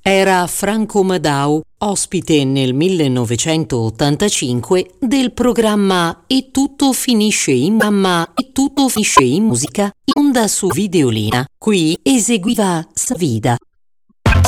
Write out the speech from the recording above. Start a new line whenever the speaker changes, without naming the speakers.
Era Franco Madau, ospite nel 1985 del programma E tutto finisce in mamma e tutto finisce in musica, in onda su Videolina. Qui eseguiva Savida.